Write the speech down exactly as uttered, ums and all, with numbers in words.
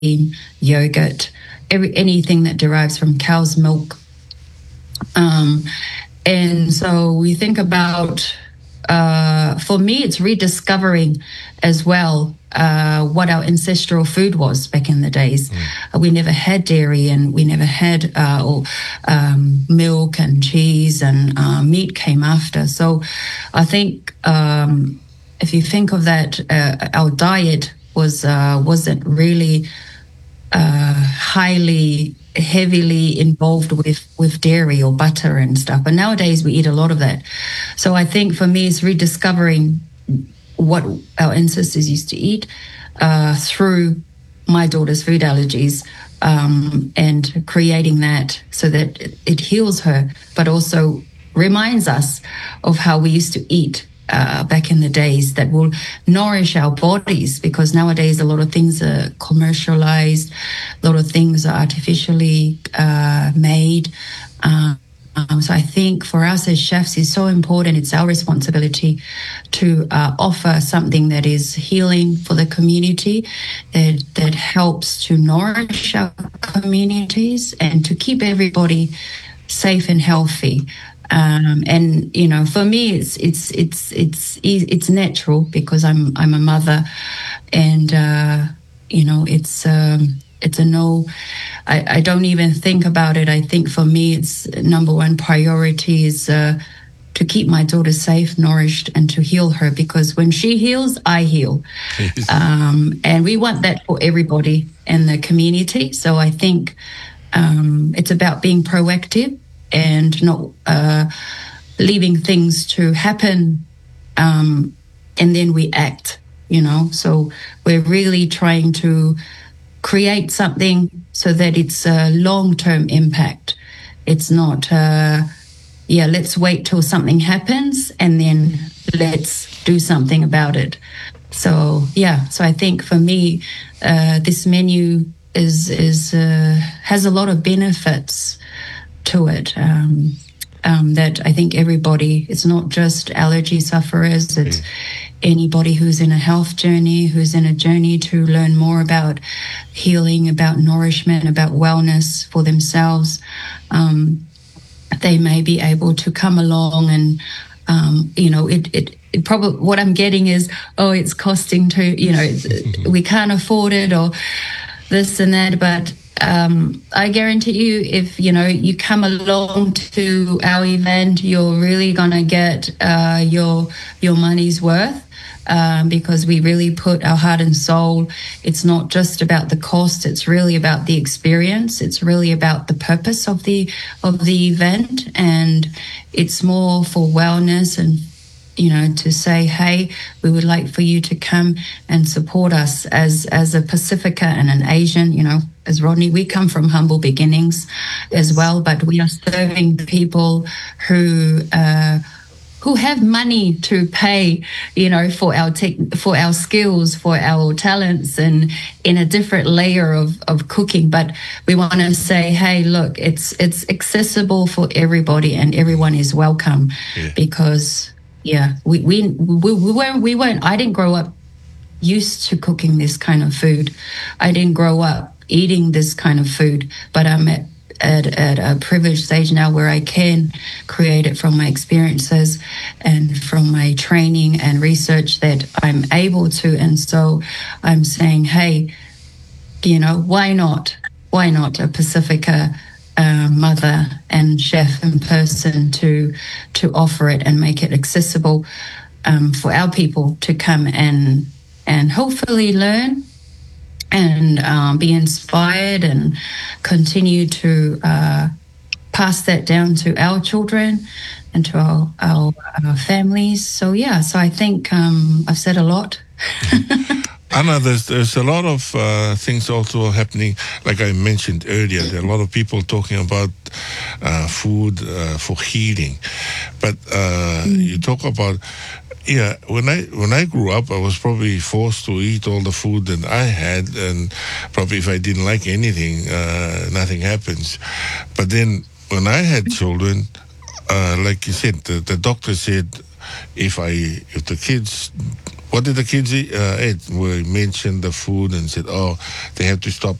yogurt, every, anything that derives from cow's milk. Um, and so we think about, uh, for me, it's rediscovering as well uh, what our ancestral food was back in the days. Mm. Uh, we never had dairy, and we never had uh, or, um, milk and cheese, and uh, meat came after. So I think um, if you think of that, uh, our diet was uh, wasn't really uh, highly, heavily involved with, with dairy or butter and stuff. But nowadays we eat a lot of that. So I think for me it's rediscovering what our ancestors used to eat uh, through my daughter's food allergies, um, and creating that so that it, it heals her, but also reminds us of how we used to eat Uh, back in the days, that will nourish our bodies, because nowadays a lot of things are commercialized, a lot of things are artificially uh, made. Uh, um, so I think for us as chefs is so important. It's our responsibility to uh, offer something that is healing for the community, that, that helps to nourish our communities and to keep everybody safe and healthy. Um, and you know, for me, it's it's it's it's it's natural because I'm I'm a mother, and uh, you know, it's um, it's a no. I, I don't even think about it. I think for me, it's number one priority is uh, to keep my daughter safe, nourished, and to heal her, because when she heals, I heal, um, and we want that for everybody in the community. So I think um, it's about being proactive and not uh, leaving things to happen, um, and then we act, you know. So we're really trying to create something so that it's a long-term impact. It's not, uh, yeah, let's wait till something happens and then let's do something about it. So, yeah, so I think for me, uh, this menu is, is uh, has a lot of benefits to it, um, um, that I think everybody, it's not just allergy sufferers, it's mm. anybody who's in a health journey, who's in a journey to learn more about healing, about nourishment, about wellness for themselves. Um, they may be able to come along and, um, you know, it, it, it probably, what I'm getting is, oh, it's costing too, you know, we can't afford it or this and that, but Um, I guarantee you, if, you know, you come along to our event, you're really going to get uh, your your money's worth, um, because we really put our heart and soul. It's not just about the cost. It's really about the experience. It's really about the purpose of the of the event. And it's more for wellness and, you know, to say, hey, we would like for you to come and support us as as a Pacifica and an Asian, you know, as Rodney, we come from humble beginnings as well, but we are serving people who uh, who have money to pay, you know, for our tech, for our skills, for our talents, and in a different layer of, of cooking. But we want to say, hey, look, it's it's accessible for everybody, and everyone is welcome, yeah. because yeah, we we we, we weren't we weren't. I didn't grow up used to cooking this kind of food. I didn't grow up eating this kind of food, but I'm at, at, at a privileged stage now where I can create it from my experiences and from my training and research that I'm able to. And so I'm saying, hey, you know, why not? Why not a Pacifica uh, mother and chef in person to to offer it and make it accessible um, for our people to come and and hopefully learn and um, be inspired and continue to uh, pass that down to our children and to our, our, our families. So, yeah, so I think um, I've said a lot. Anna, there's, there's a lot of uh, things also happening. Like I mentioned earlier, there are a lot of people talking about uh, food uh, for healing. But uh, mm. you talk about... Yeah, when I when I grew up, I was probably forced to eat all the food that I had, and probably if I didn't like anything, uh, nothing happens. But then when I had children, uh, like you said, the, the doctor said if I if the kids What did the kids eat? Uh, eat? We mentioned the food and said, oh, they have to stop